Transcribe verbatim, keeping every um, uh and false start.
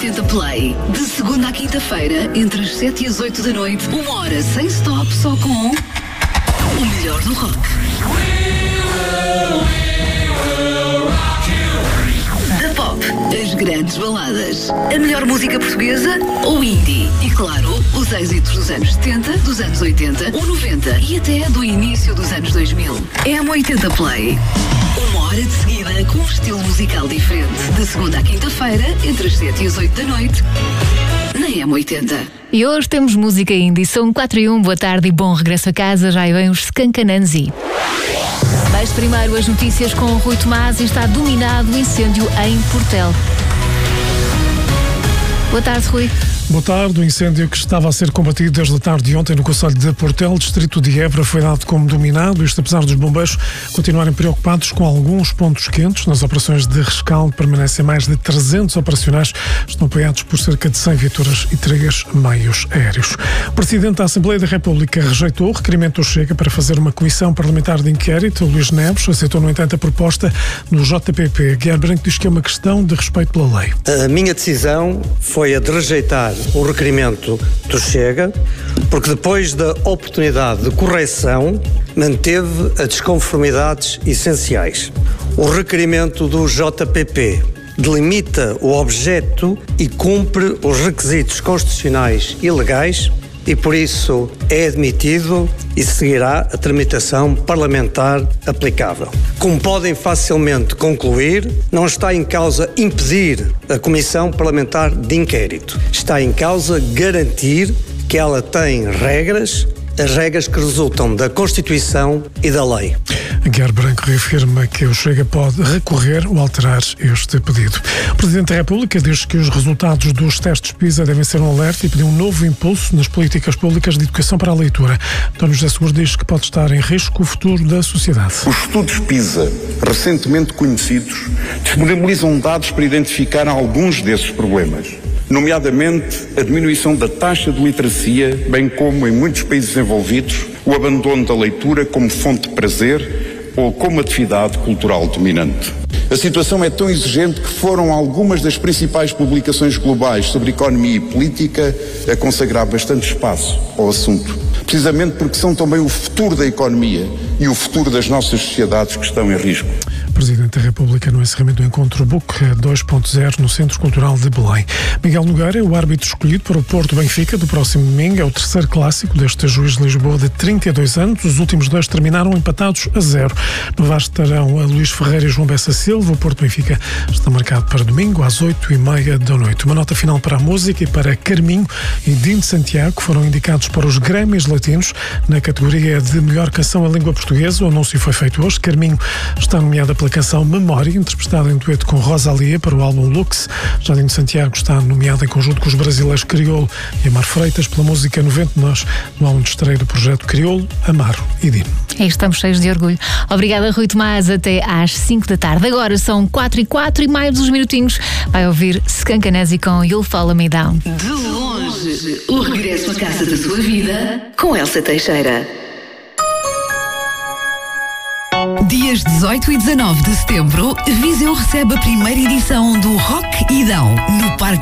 oitenta Play. De segunda à quinta-feira, entre as sete e as oito da noite, uma hora sem stop, só com o melhor do rock. Da pop, as grandes baladas, a melhor música portuguesa ou indie. E claro, os êxitos dos anos setenta, dos anos oitenta, ou noventa e até do início dos anos dois mil. M oitenta Play. Uma hora de seguida com um estilo musical diferente. De segunda à quinta-feira, entre as sete e as oito da noite, na M oitenta. E hoje temos música indie. São quatro e um, boa tarde e bom regresso a casa. Já aí vem os Skankananzi. Mas primeiro as notícias com o Rui Tomás. E está dominado o incêndio em Portel. Boa tarde, Rui. Boa tarde. O incêndio que estava a ser combatido desde a tarde de ontem no concelho de Portel, distrito de Évora, foi dado como dominado. Isto apesar dos bombeiros continuarem preocupados com alguns pontos quentes. Nas operações de rescaldo permanecem mais de trezentos operacionais. Estão apoiados por cerca de cem viaturas e três meios aéreos. O Presidente da Assembleia da República rejeitou o requerimento do Chega para fazer uma comissão parlamentar de inquérito. Luís Neves aceitou, no entanto, a proposta do J P P. Guilherme Branco diz que é uma questão de respeito pela lei. A minha decisão foi a de rejeitar o requerimento do Chega, porque depois da oportunidade de correção manteve as desconformidades essenciais. O requerimento do J P P delimita o objeto e cumpre os requisitos constitucionais e legais e por isso é admitido e seguirá a tramitação parlamentar aplicável. Como podem facilmente concluir, não está em causa impedir a Comissão Parlamentar de Inquérito. Está em causa garantir que ela tem regras, as regras que resultam da Constituição e da lei. Guilherme Branco reafirma que o Chega pode recorrer ou alterar este pedido. O Presidente da República diz que os resultados dos testes PISA devem ser um alerta e pediu um novo impulso nas políticas públicas de educação para a leitura. António José Seguro diz que pode estar em risco o futuro da sociedade. Os estudos PISA, recentemente conhecidos, disponibilizam dados para identificar alguns desses problemas, nomeadamente a diminuição da taxa de literacia, bem como, em muitos países desenvolvidos, o abandono da leitura como fonte de prazer ou como atividade cultural dominante. A situação é tão exigente que foram algumas das principais publicações globais sobre economia e política a consagrar bastante espaço ao assunto, precisamente porque são também o futuro da economia e o futuro das nossas sociedades que estão em risco. Presidente da República no encerramento do encontro B U C dois ponto zero no Centro Cultural de Belém. Miguel Nogueira é o árbitro escolhido para o Porto Benfica do próximo domingo. É o terceiro clássico deste juiz de Lisboa de trinta e dois anos. Os últimos dois terminaram empatados a zero. No V A R estarão a Luís Ferreira e João Bessa Silva. O Porto Benfica está marcado para domingo às oito e meia da noite. Uma nota final para a música e para Carminho e Dino de Santiago, que foram indicados para os Grammys Latinos na categoria de melhor canção em língua portuguesa. O anúncio foi feito hoje. Carminho está nomeada pela canção Memória, interpretada em dueto com Rosalia para o álbum Lux. Já Dino de Santiago está nomeado em conjunto com os brasileiros Criolo e Amar Freitas pela música noventa Nós, no álbum de estreia do projeto Criolo, Amaro e Dino. É, estamos cheios de orgulho. Obrigada, Rui Tomás. Até às cinco da tarde. Agora são quatro e quatro e mais uns minutinhos vai ouvir Skankananzi com You'll Follow Me Down. De longe, o regresso à casa da sua vida com Elsa Teixeira. Dias dezoito e dezanove de setembro, Viseu recebe a primeira edição do Rock Idão no Parque